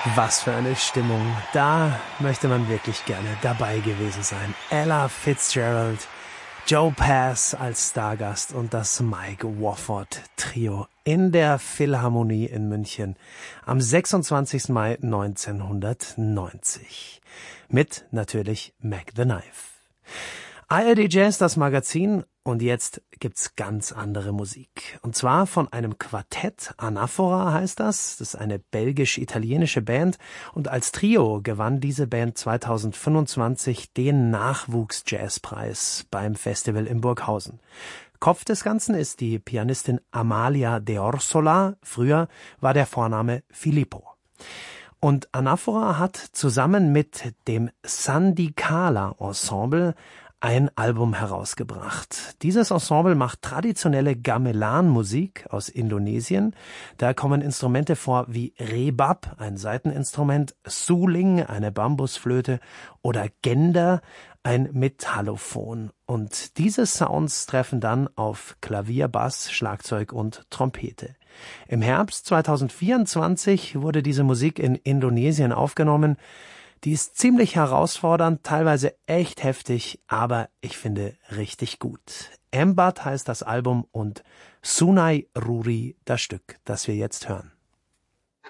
Was für eine Stimmung. Da möchte man wirklich gerne dabei gewesen sein. Ella Fitzgerald, Joe Pass als Stargast und das Mike Wofford Trio in der Philharmonie in München am 26. Mai 1990. Mit natürlich Mac the Knife. ARD Jazz, das Magazin, und jetzt gibt's ganz andere Musik. Und zwar von einem Quartett, Anaphora heißt das. Das ist eine belgisch-italienische Band. Und als Trio gewann diese Band 2025 den Nachwuchs-Jazzpreis beim Festival in Burghausen. Kopf des Ganzen ist die Pianistin Amalia De Orsola. Früher war der Vorname Filippo. Und Anaphora hat zusammen mit dem Sandikala Ensemble ein Album herausgebracht. Dieses Ensemble macht traditionelle Gamelan-Musik aus Indonesien. Da kommen Instrumente vor wie Rebab, ein Saiteninstrument, Suling, eine Bambusflöte, oder Gender, ein Metallophon. Und diese Sounds treffen dann auf Klavier, Bass, Schlagzeug und Trompete. Im Herbst 2024 wurde diese Musik in Indonesien aufgenommen. Die ist ziemlich herausfordernd, teilweise echt heftig, aber ich finde richtig gut. Embat heißt das Album und Sunai Ruri das Stück, das wir jetzt hören.